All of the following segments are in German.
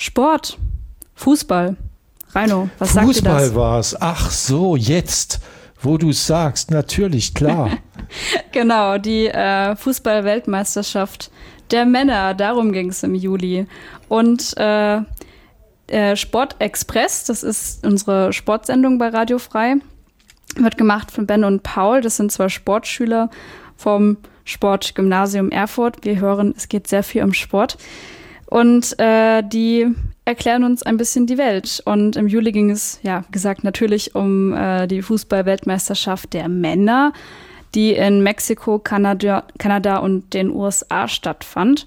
Sport, Fußball. Raino, was sagt dir das? Fußball war's. Ach so, jetzt, wo du es sagst, natürlich, klar. Genau, die Fußball-Weltmeisterschaft der Männer, darum ging es im Juli. Und Sport Express, das ist unsere Sportsendung bei Radio Frei, wird gemacht von Ben und Paul. Das sind 2 Sportschüler vom Sportgymnasium Erfurt. Wir hören, es geht sehr viel um Sport. Und die erklären uns ein bisschen die Welt. Und im Juli ging es, ja, wie gesagt, natürlich um die Fußball-Weltmeisterschaft der Männer, die in Mexiko, Kanada und den USA stattfand.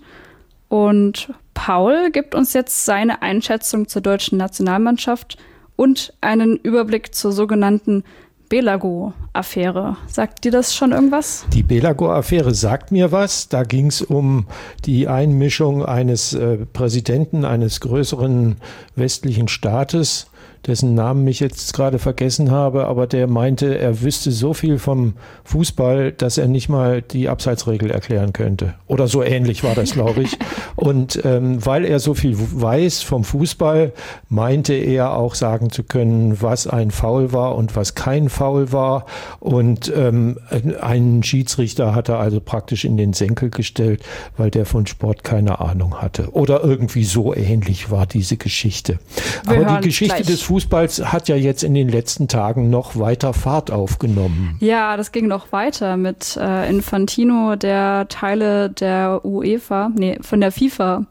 Und Paul gibt uns jetzt seine Einschätzung zur deutschen Nationalmannschaft und einen Überblick zur sogenannten Belago-Affäre. Sagt dir das schon irgendwas? Die Belago-Affäre sagt mir was. Da ging es um die Einmischung eines Präsidenten eines größeren westlichen Staates, dessen Namen ich jetzt gerade vergessen habe, aber der meinte, er wüsste so viel vom Fußball, dass er nicht mal die Abseitsregel erklären könnte. Oder so ähnlich war das, glaube ich. Und weil er so viel weiß vom Fußball, meinte er auch sagen zu können, was ein Foul war und was kein Foul war. Und einen Schiedsrichter hat er also praktisch in den Senkel gestellt, weil der von Sport keine Ahnung hatte. Oder irgendwie so ähnlich war diese Geschichte. Aber die Geschichte des Fußballs hat ja jetzt in den letzten Tagen noch weiter Fahrt aufgenommen. Ja, das ging noch weiter mit Infantino, der Teile der von der FIFA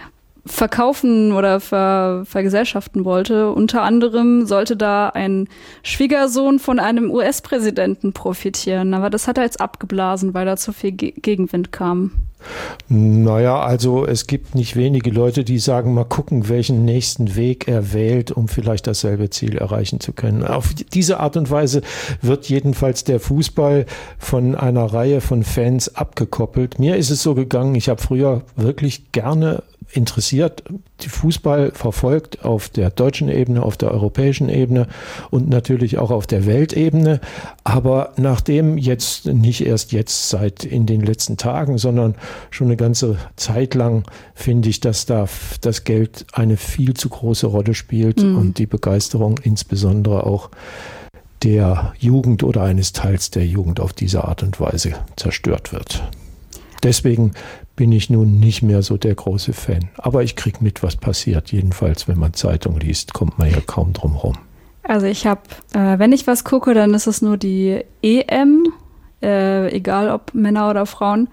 verkaufen oder vergesellschaften wollte. Unter anderem sollte da ein Schwiegersohn von einem US-Präsidenten profitieren. Aber das hat er jetzt abgeblasen, weil da zu viel Gegenwind kam. Naja, also es gibt nicht wenige Leute, die sagen, mal gucken, welchen nächsten Weg er wählt, um vielleicht dasselbe Ziel erreichen zu können. Auf diese Art und Weise wird jedenfalls der Fußball von einer Reihe von Fans abgekoppelt. Mir ist es so gegangen, ich habe früher wirklich gerne interessiert die Fußball verfolgt auf der deutschen Ebene, auf der europäischen Ebene und natürlich auch auf der Weltebene. Aber nachdem jetzt, nicht erst jetzt seit in den letzten Tagen, sondern schon eine ganze Zeit lang, finde ich, dass da das Geld eine viel zu große Rolle spielt und die Begeisterung insbesondere auch der Jugend oder eines Teils der Jugend auf diese Art und Weise zerstört wird. Deswegen bin ich nun nicht mehr so der große Fan. Aber ich kriege mit, was passiert. Jedenfalls, wenn man Zeitung liest, kommt man ja kaum drum rum. Also ich habe, wenn ich was gucke, dann ist es nur die EM, egal ob Männer oder Frauen.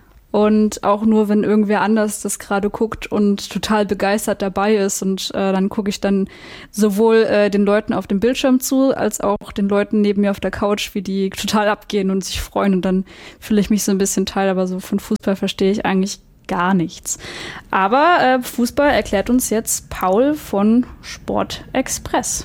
Und auch nur, wenn irgendwer anders das gerade guckt und total begeistert dabei ist. Und dann gucke ich dann sowohl den Leuten auf dem Bildschirm zu, als auch den Leuten neben mir auf der Couch, wie die total abgehen und sich freuen. Und dann fühle ich mich so ein bisschen Teil, aber so von Fußball verstehe ich eigentlich gar nichts. Aber Fußball erklärt uns jetzt Paul von Sport Express.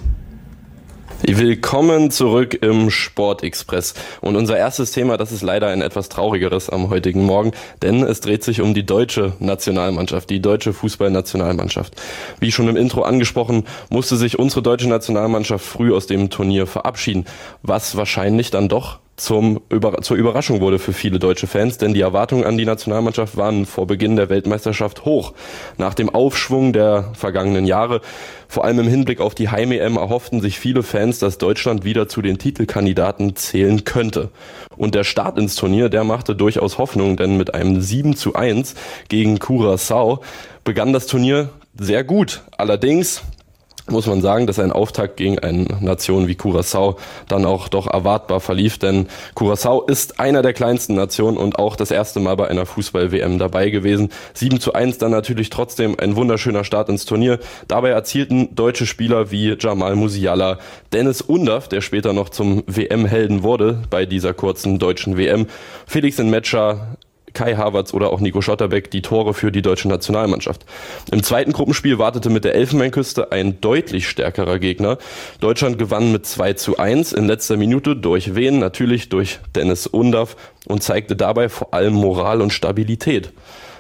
Willkommen zurück im Sportexpress. Und unser erstes Thema, das ist leider ein etwas traurigeres am heutigen Morgen, denn es dreht sich um die deutsche Nationalmannschaft, die deutsche Fußballnationalmannschaft. Wie schon im Intro angesprochen, musste sich unsere deutsche Nationalmannschaft früh aus dem Turnier verabschieden, was wahrscheinlich dann doch zur Überraschung wurde für viele deutsche Fans, denn die Erwartungen an die Nationalmannschaft waren vor Beginn der Weltmeisterschaft hoch. Nach dem Aufschwung der vergangenen Jahre, vor allem im Hinblick auf die Heim-EM, erhofften sich viele Fans, dass Deutschland wieder zu den Titelkandidaten zählen könnte. Und der Start ins Turnier, der machte durchaus Hoffnung, denn mit einem 7:1 gegen Curaçao begann das Turnier sehr gut. Allerdings muss man sagen, dass ein Auftakt gegen eine Nation wie Curaçao dann auch doch erwartbar verlief, denn Curaçao ist einer der kleinsten Nationen und auch das erste Mal bei einer Fußball-WM dabei gewesen. 7:1 dann natürlich trotzdem ein wunderschöner Start ins Turnier. Dabei erzielten deutsche Spieler wie Jamal Musiala, Dennis Undav, der später noch zum WM-Helden wurde bei dieser kurzen deutschen WM, Felix Nmecha, Kai Havertz oder auch Nico Schlotterbeck die Tore für die deutsche Nationalmannschaft. Im zweiten Gruppenspiel wartete mit der Elfenbeinküste ein deutlich stärkerer Gegner. Deutschland gewann mit 2:1 in letzter Minute. Durch wen? Natürlich durch Dennis Undav und zeigte dabei vor allem Moral und Stabilität.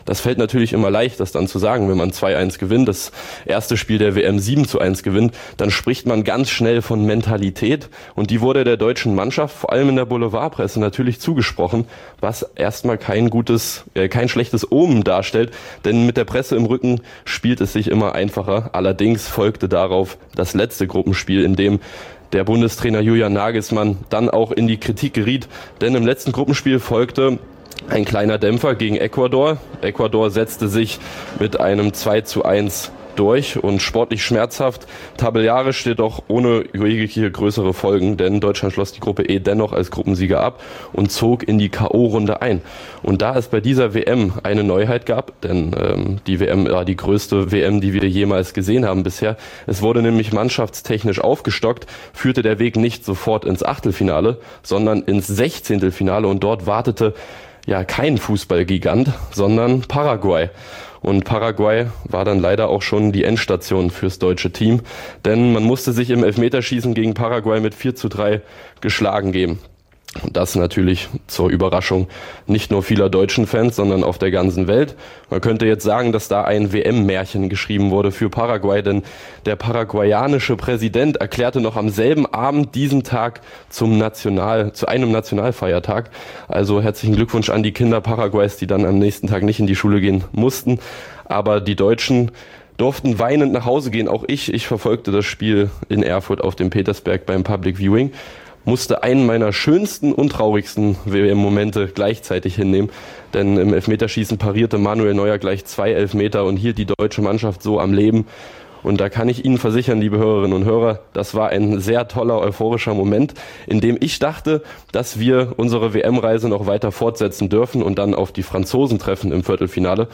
Das fällt natürlich immer leicht, das dann zu sagen, wenn man 2-1 gewinnt, das erste Spiel der WM 7-1 gewinnt, dann spricht man ganz schnell von Mentalität und die wurde der deutschen Mannschaft, vor allem in der Boulevardpresse, natürlich zugesprochen, was erstmal kein schlechtes Omen darstellt, denn mit der Presse im Rücken spielt es sich immer einfacher. Allerdings folgte darauf das letzte Gruppenspiel, in dem der Bundestrainer Julian Nagelsmann dann auch in die Kritik geriet, denn im letzten Gruppenspiel folgte ein kleiner Dämpfer gegen Ecuador. Ecuador setzte sich mit einem 2-1 durch und sportlich schmerzhaft, tabellarisch jedoch ohne jegliche größere Folgen, denn Deutschland schloss die Gruppe E dennoch als Gruppensieger ab und zog in die K.O.-Runde ein. Und da es bei dieser WM eine Neuheit gab, denn die WM war die größte WM, die wir jemals gesehen haben bisher, es wurde nämlich mannschaftstechnisch aufgestockt, führte der Weg nicht sofort ins Achtelfinale, sondern ins 16. Finale und dort wartete ja kein Fußballgigant, sondern Paraguay. Und Paraguay war dann leider auch schon die Endstation fürs deutsche Team, denn man musste sich im Elfmeterschießen gegen Paraguay mit 4-3 geschlagen geben. Und das natürlich zur Überraschung nicht nur vieler deutschen Fans, sondern auf der ganzen Welt. Man könnte jetzt sagen, dass da ein WM-Märchen geschrieben wurde für Paraguay, denn der paraguayanische Präsident erklärte noch am selben Abend diesen Tag zu einem Nationalfeiertag. Also herzlichen Glückwunsch an die Kinder Paraguays, die dann am nächsten Tag nicht in die Schule gehen mussten. Aber die Deutschen durften weinend nach Hause gehen. Auch ich verfolgte das Spiel in Erfurt auf dem Petersberg beim Public Viewing. Musste einen meiner schönsten und traurigsten WM-Momente gleichzeitig hinnehmen, denn im Elfmeterschießen parierte Manuel Neuer gleich 2 Elfmeter und hielt die deutsche Mannschaft so am Leben. Und da kann ich Ihnen versichern, liebe Hörerinnen und Hörer, das war ein sehr toller, euphorischer Moment, in dem ich dachte, dass wir unsere WM-Reise noch weiter fortsetzen dürfen und dann auf die Franzosen treffen im Achtelfinale,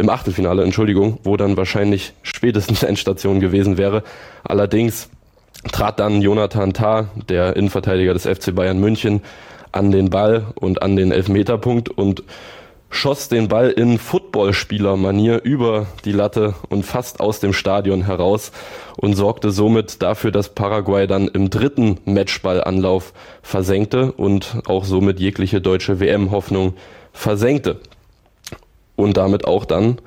wo dann wahrscheinlich spätestens Endstation gewesen wäre. Allerdings trat dann Jonathan Tah, der Innenverteidiger des FC Bayern München, an den Ball und an den Elfmeterpunkt und schoss den Ball in Footballspielermanier über die Latte und fast aus dem Stadion heraus und sorgte somit dafür, dass Paraguay dann im 3. Matchballanlauf versenkte und auch somit jegliche deutsche WM-Hoffnung versenkte. Und damit auch dann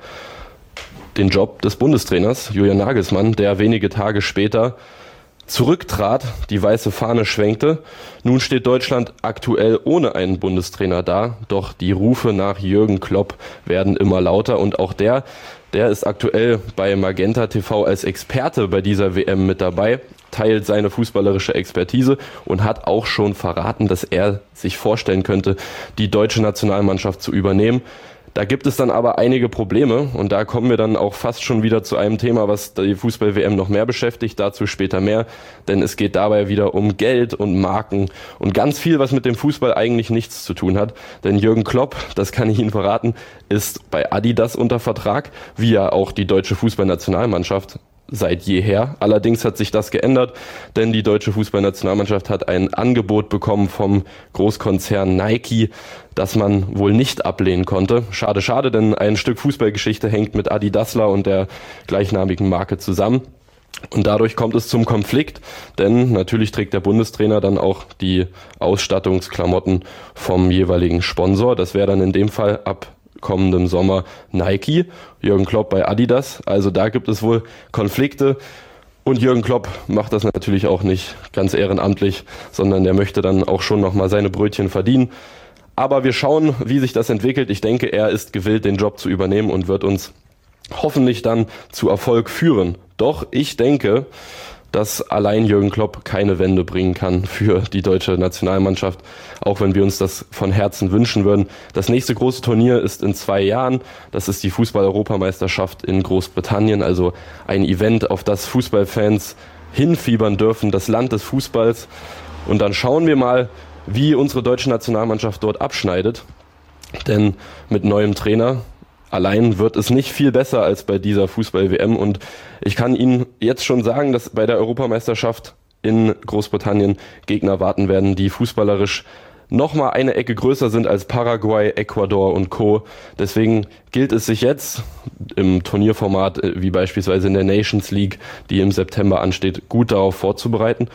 den Job des Bundestrainers Julian Nagelsmann, der wenige Tage später zurücktrat, die weiße Fahne schwenkte. Nun steht Deutschland aktuell ohne einen Bundestrainer da, doch die Rufe nach Jürgen Klopp werden immer lauter und auch der ist aktuell bei Magenta TV als Experte bei dieser WM mit dabei, teilt seine fußballerische Expertise und hat auch schon verraten, dass er sich vorstellen könnte, die deutsche Nationalmannschaft zu übernehmen. Da gibt es dann aber einige Probleme und da kommen wir dann auch fast schon wieder zu einem Thema, was die Fußball-WM noch mehr beschäftigt, dazu später mehr, denn es geht dabei wieder um Geld und Marken und ganz viel, was mit dem Fußball eigentlich nichts zu tun hat, denn Jürgen Klopp, das kann ich Ihnen verraten, ist bei Adidas unter Vertrag, wie ja auch die deutsche Fußballnationalmannschaft seit jeher. Allerdings hat sich das geändert, denn die deutsche Fußballnationalmannschaft hat ein Angebot bekommen vom Großkonzern Nike, das man wohl nicht ablehnen konnte. Schade, schade, denn ein Stück Fußballgeschichte hängt mit Adidasler und der gleichnamigen Marke zusammen. Und dadurch kommt es zum Konflikt, denn natürlich trägt der Bundestrainer dann auch die Ausstattungsklamotten vom jeweiligen Sponsor. Das wäre dann in dem Fall ab kommendem Sommer Nike, Jürgen Klopp bei Adidas. Also da gibt es wohl Konflikte. Und Jürgen Klopp macht das natürlich auch nicht ganz ehrenamtlich, sondern der möchte dann auch schon nochmal seine Brötchen verdienen. Aber wir schauen, wie sich das entwickelt. Ich denke, er ist gewillt, den Job zu übernehmen und wird uns hoffentlich dann zu Erfolg führen. Doch ich denke, dass allein Jürgen Klopp keine Wende bringen kann für die deutsche Nationalmannschaft, auch wenn wir uns das von Herzen wünschen würden. Das nächste große Turnier ist in 2 Jahren. Das ist die Fußball-Europameisterschaft in Großbritannien, also ein Event, auf das Fußballfans hinfiebern dürfen, das Land des Fußballs. Und dann schauen wir mal, wie unsere deutsche Nationalmannschaft dort abschneidet. Denn mit neuem Trainer allein wird es nicht viel besser als bei dieser Fußball-WM und ich kann Ihnen jetzt schon sagen, dass bei der Europameisterschaft in Großbritannien Gegner warten werden, die fußballerisch nochmal eine Ecke größer sind als Paraguay, Ecuador und Co. Deswegen gilt es sich jetzt im Turnierformat, wie beispielsweise in der Nations League, die im September ansteht, gut darauf vorzubereiten.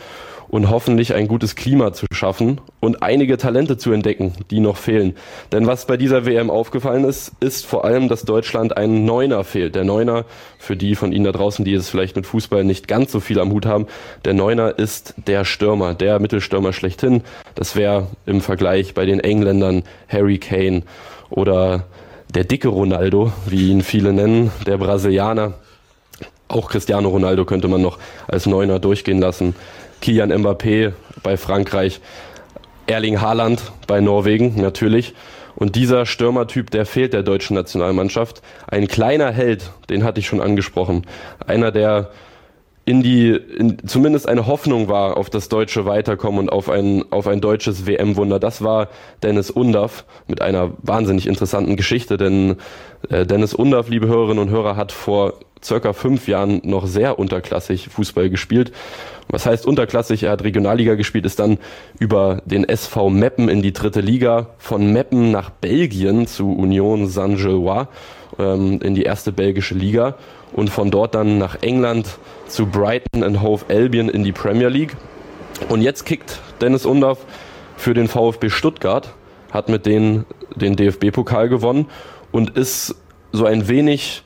und hoffentlich ein gutes Klima zu schaffen und einige Talente zu entdecken, die noch fehlen. Denn was bei dieser WM aufgefallen ist, ist vor allem, dass Deutschland einen Neuner fehlt. Der Neuner, für die von Ihnen da draußen, die es vielleicht mit Fußball nicht ganz so viel am Hut haben, der Neuner ist der Stürmer, der Mittelstürmer schlechthin. Das wäre im Vergleich bei den Engländern Harry Kane oder der dicke Ronaldo, wie ihn viele nennen, der Brasilianer. Auch Cristiano Ronaldo könnte man noch als Neuner durchgehen lassen. Kylian Mbappé bei Frankreich, Erling Haaland bei Norwegen natürlich. Und dieser Stürmertyp, der fehlt der deutschen Nationalmannschaft. Ein kleiner Held, den hatte ich schon angesprochen. Einer, der zumindest eine Hoffnung war auf das deutsche Weiterkommen und auf ein deutsches WM-Wunder. Das war Deniz Undav mit einer wahnsinnig interessanten Geschichte, denn Deniz Undav, liebe Hörerinnen und Hörer, hat vor circa 5 Jahren noch sehr unterklassig Fußball gespielt. Was heißt unterklassig? Er hat Regionalliga gespielt, ist dann über den SV Meppen in die 3. Liga, von Meppen nach Belgien zu Union Saint-Gilloise in die 1. belgische Liga und von dort dann nach England zu Brighton and Hove Albion in die Premier League. Und jetzt kickt Deniz Undav für den VfB Stuttgart, hat mit denen den DFB-Pokal gewonnen und ist so ein wenig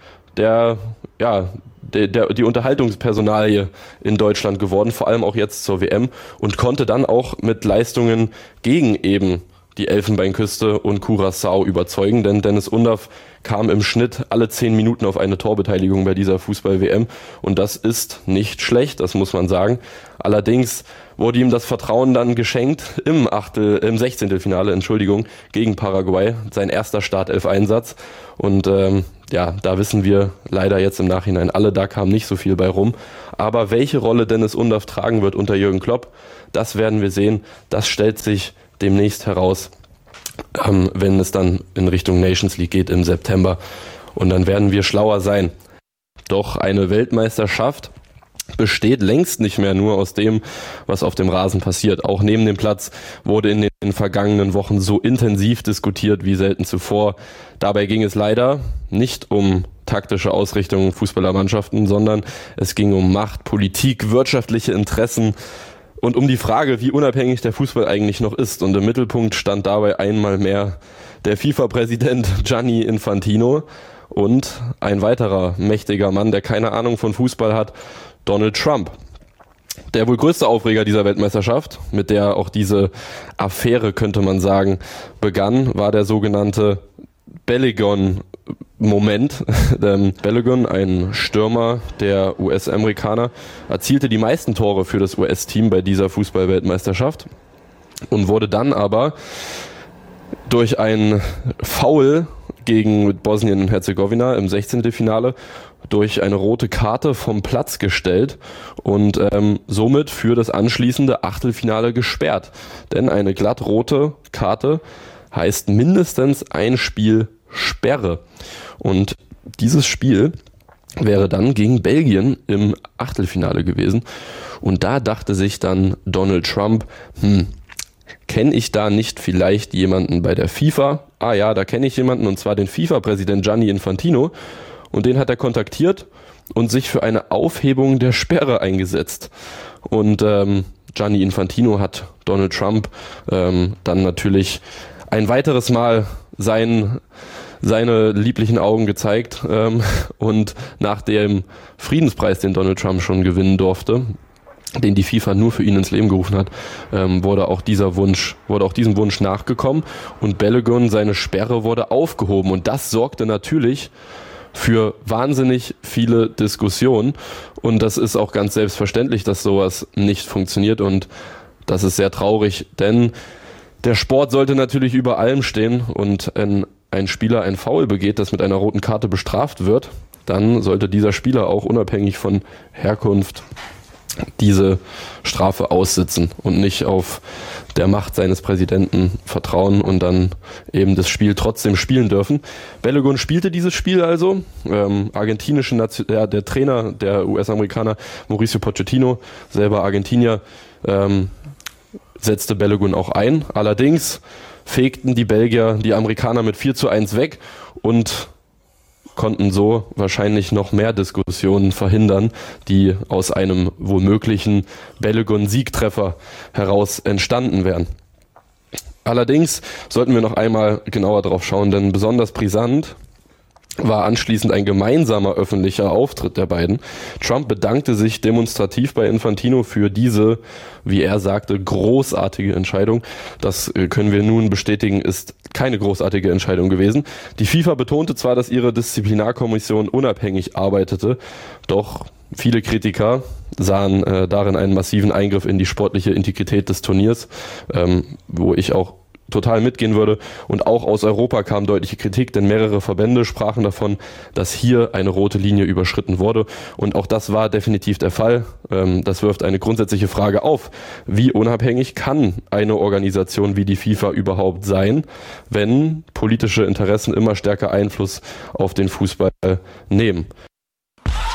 die Unterhaltungspersonalie in Deutschland geworden, vor allem auch jetzt zur WM, und konnte dann auch mit Leistungen gegen eben die Elfenbeinküste und Curaçao überzeugen, denn Deniz Undav kam im Schnitt alle 10 Minuten auf eine Torbeteiligung bei dieser Fußball-WM und das ist nicht schlecht, das muss man sagen. Allerdings wurde ihm das Vertrauen dann geschenkt im 16. Finale, gegen Paraguay, sein erster Startelf-Einsatz und da wissen wir leider jetzt im Nachhinein alle, da kam nicht so viel bei rum. Aber welche Rolle Deniz Undav tragen wird unter Jürgen Klopp, das werden wir sehen, das stellt sich demnächst heraus, wenn es dann in Richtung Nations League geht im September. Und dann werden wir schlauer sein. Doch eine Weltmeisterschaft besteht längst nicht mehr nur aus dem, was auf dem Rasen passiert. Auch neben dem Platz wurde in den vergangenen Wochen so intensiv diskutiert wie selten zuvor. Dabei ging es leider nicht um taktische Ausrichtungen Fußballermannschaften, sondern es ging um Macht, Politik, wirtschaftliche Interessen und um die Frage, wie unabhängig der Fußball eigentlich noch ist. Und im Mittelpunkt stand dabei einmal mehr der FIFA-Präsident Gianni Infantino und ein weiterer mächtiger Mann, der keine Ahnung von Fußball hat, Donald Trump. Der wohl größte Aufreger dieser Weltmeisterschaft, mit der auch diese Affäre, könnte man sagen, begann, war der sogenannte Balogun-Moment. Balogun, ein Stürmer der US-Amerikaner, erzielte die meisten Tore für das US-Team bei dieser Fußball-Weltmeisterschaft und wurde dann aber durch ein Foul gegen Bosnien und Herzegowina im 16. Finale durch eine rote Karte vom Platz gestellt und somit für das anschließende Achtelfinale gesperrt. Denn eine glatt rote Karte heißt mindestens ein Spiel Sperre. Und dieses Spiel wäre dann gegen Belgien im Achtelfinale gewesen. Und da dachte sich dann Donald Trump, kenne ich da nicht vielleicht jemanden bei der FIFA? Ah ja, da kenne ich jemanden, und zwar den FIFA-Präsident Gianni Infantino. Und den hat er kontaktiert und sich für eine Aufhebung der Sperre eingesetzt. Und Gianni Infantino hat Donald Trump dann natürlich ein weiteres Mal seine lieblichen Augen gezeigt und nach dem Friedenspreis, den Donald Trump schon gewinnen durfte, den die FIFA nur für ihn ins Leben gerufen hat, wurde auch diesem Wunsch nachgekommen und Balogun, seine Sperre, wurde aufgehoben und das sorgte natürlich für wahnsinnig viele Diskussionen und das ist auch ganz selbstverständlich, dass sowas nicht funktioniert und das ist sehr traurig, denn der Sport sollte natürlich über allem stehen und wenn ein Spieler ein Foul begeht, das mit einer roten Karte bestraft wird, dann sollte dieser Spieler auch unabhängig von Herkunft diese Strafe aussitzen und nicht auf der Macht seines Präsidenten vertrauen und dann eben das Spiel trotzdem spielen dürfen. Balogun spielte dieses Spiel also. Der Trainer der US-Amerikaner Mauricio Pochettino, selber Argentinier, setzte Balogun auch ein. Allerdings fegten die Belgier die Amerikaner mit 4:1 weg und konnten so wahrscheinlich noch mehr Diskussionen verhindern, die aus einem womöglichen Balogun-Siegtreffer heraus entstanden wären. Allerdings sollten wir noch einmal genauer drauf schauen, denn besonders brisant war anschließend ein gemeinsamer öffentlicher Auftritt der beiden. Trump bedankte sich demonstrativ bei Infantino für diese, wie er sagte, großartige Entscheidung. Das können wir nun bestätigen, ist keine großartige Entscheidung gewesen. Die FIFA betonte zwar, dass ihre Disziplinarkommission unabhängig arbeitete, doch viele Kritiker sahen darin einen massiven Eingriff in die sportliche Integrität des Turniers, wo ich auch total mitgehen würde. Und auch aus Europa kam deutliche Kritik, denn mehrere Verbände sprachen davon, dass hier eine rote Linie überschritten wurde. Und auch das war definitiv der Fall. Das wirft eine grundsätzliche Frage auf. Wie unabhängig kann eine Organisation wie die FIFA überhaupt sein, wenn politische Interessen immer stärker Einfluss auf den Fußball nehmen?